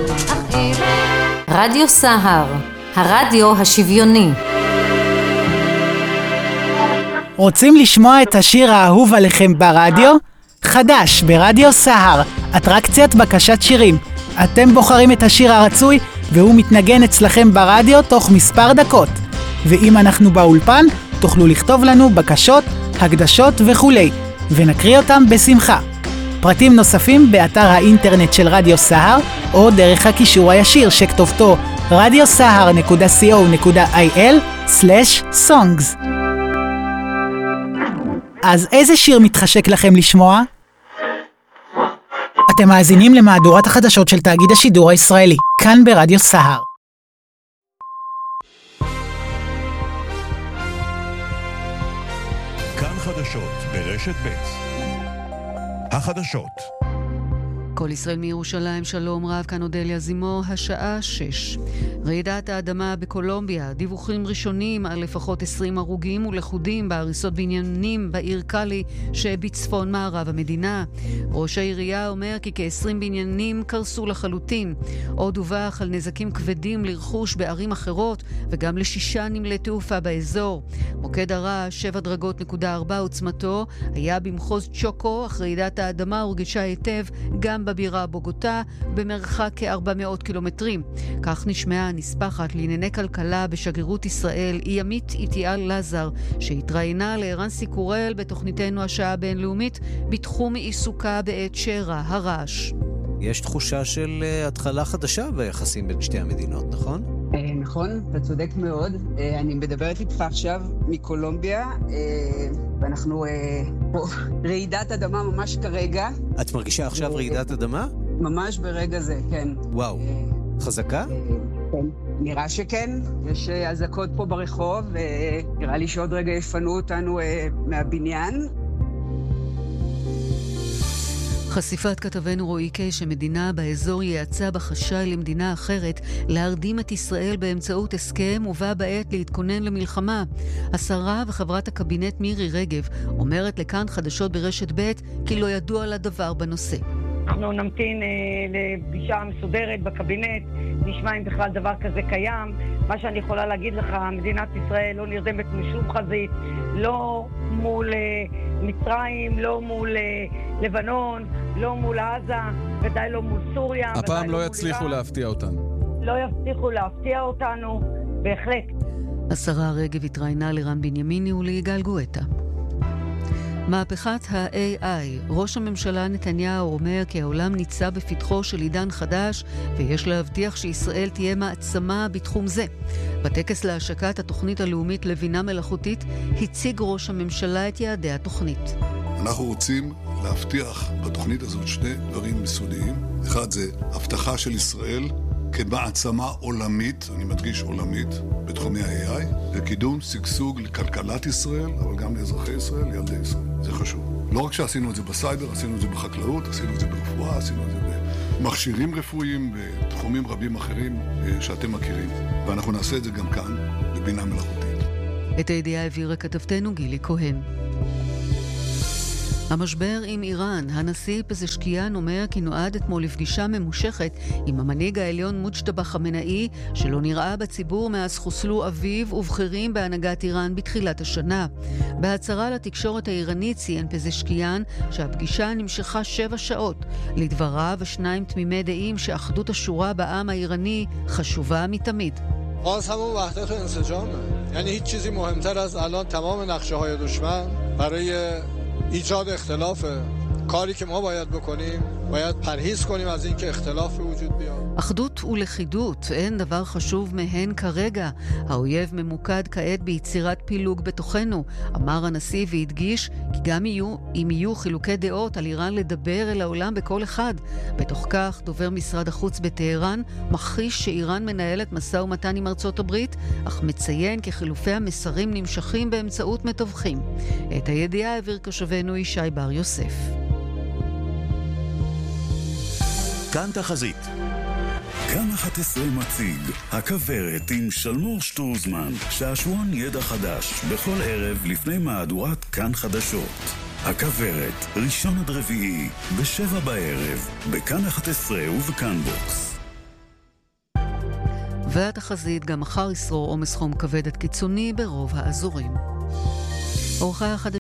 רדיו סהר, הרדיו השוויוני. רוצים לשמוע את השיר האהוב עליכם ברדיו? חדש ברדיו סהר, אטרקציית בקשת שירים. אתם בוחרים את השיר הרצוי והוא מתנגן אצלכם ברדיו תוך מספר דקות. ואם אנחנו באולפן, תוכלו לכתוב לנו בקשות, הקדשות וכולי, ונקריא אותם בשמחה. פרטים נוספים באתר האינטרנט של רדיו סהר, או דרך הקישור הישיר שכתובתו radiosahar.co.il/songs. אז איזה שיר מתחשק לכם לשמוע? אתם מאזינים למהדורת החדשות של תאגיד השידור הישראלי, כאן ברדיו סהר. כאן חדשות ברשת ב'. החדשות. כל ישראל מירושלים, שלום רב, כאן אודליה זימו, השעה 6. רעידת האדמה בקולומביה, דיווחים ראשונים על לפחות 20 הרוגים ולכודים בהריסות בניינים בעיר קאלי שבצפון מערב המדינה. ראש העירייה אומר כי כ-20 בניינים קרסו לחלוטין. עוד דווח על נזקים כבדים לרכוש בערים אחרות וגם ל6 נמלי תעופה באזור. מוקד הרעש 7.4 עוצמתו היה במחוז צ'וקו, אך רעידת האדמה הורגשה היטב גם בבירה בוגוטה במרחק כ-400 קילומטרים. כך נשמעה נספחת לענייני כלכלה בשגרירות ישראל ימית איתיאל לזר, שהתראיינה לערן סיקורל בתוכניתנו השעה הבינלאומית בתחום עיסוקה בעת שערה הרעש. יש תחושה של התחלה חדשה ביחסים בין שתי המדינות, נכון? נכון, אתה צודק מאוד. אני מדברת איתך עכשיו מקולומביה, ואנחנו פה רעידת אדמה ממש כרגע. את מרגישה עכשיו רעידת אדמה? ממש ברגע זה, כן. וואו, חזקה? כן, נראה שכן. יש אזעקות פה ברחוב, נראה לי שעוד רגע יפנו אותנו מהבניין. חשיפת כתבנו רועי קיי שמדינה באזור יעצה בחשאי למדינה אחרת להרדים את ישראל באמצעות הסכם ובה בעת להתכונן למלחמה. השרה וחברת הקבינט מירי רגב אומרת לכאן חדשות ברשת ב' כי לא ידוע לה דבר בנושא. אנחנו נמתין לפגישה מסודרת בקבינט, נשמע אם בכלל דבר כזה קיים. מה שאני יכולה להגיד לך, מדינת ישראל לא נרדמת משום חזית, לא מול מצרים, לא מול לבנון, לא מול עזה, ודאי לא מול סוריה. הפעם לא יצליחו להפתיע אותנו. לא יצליחו להפתיע אותנו, בהחלט. השרה רגב התראיינה לרן בנימיני וליגאל גואטה. מהפכת ה-AI. ראש הממשלה נתניהו אומר כי העולם ניצב בפתחו של עידן חדש ויש להבטיח שישראל תהיה מעצמה בתחום זה. בטקס להשקת התוכנית הלאומית לבינה מלאכותית הציג ראש הממשלה את יעדי התוכנית. אנחנו רוצים להבטיח בתוכנית הזאת שני דברים מסודיים. אחד זה הבטחה של ישראל כמעצמה עולמית, אני מדגיש עולמית, בתחומי ה-AI, וקידום שגשוג לכלכלת ישראל, אבל גם לאזרחי ישראל, לילדי ישראל. זה חשוב. לא רק שעשינו את זה בסייבר, עשינו את זה בחקלאות, עשינו את זה ברפואה, עשינו את זה במכשירים רפואיים, בתחומים רבים אחרים שאתם מכירים. ואנחנו נעשה את זה גם כאן, בבינה מלאכותית. את הידיעה העבירה כתבתנו גילי כהן. המשבר עם איראן. הנשיא פזשקיאן אומר כי נועד אתמול לפגישה ממושכת עם המנהיג העליון מוג'תבא חמינאי שלא נראה בציבור מאז חוסלו אביו ובכירים בהנהגת איראן בתחילת השנה. בהצהרה לתקשורת האיראנית ציין פזשקיאן שהפגישה נמשכה 7 שעות. לדבריו, השניים תמימי דעים שאחדות השורה בעם האיראני חשובה מתמיד. باز همون وحدت و انسجامه. یعنی هیچ چیزی مهمتر از الان تمام نقشه‌های دشمن برای ایجاد اختلافه. کاری که ما باید بکنیم باید پرهیز کنیم از اینکه اختلاف وجود بیاد. אחדות ולכידות, אין דבר חשוב מהן כרגע. האויב ממוקד כעת ביצירת פילוג בתוכנו, אמר הנשיא והדגיש כי גם אם יהיו חילוקי דעות על איראן לדבר אל העולם בכל אחד. בתוך כך, דובר משרד החוץ בטהרן מכחיש שאיראן מנהלת משא ומתן עם ארצות הברית, אך מציין כי חילופי המסרים נמשכים באמצעות מתווכים. את הידיעה העביר כתבנו ישי בר יוסף. כאן תחזית. כאן 11 מציג, הכברת עם שלמור שטרוזמן, שעשועון ידע חדש, בכל ערב לפני מהדורת כאן חדשות. הכברת, ראשון עד רביעי, ב7 בערב, בכאן 11 ובכאן בוקס. והתחזית גם מחר ישרור עומס חום כבד עד קיצוני ברוב האזורים. אורחי החדשים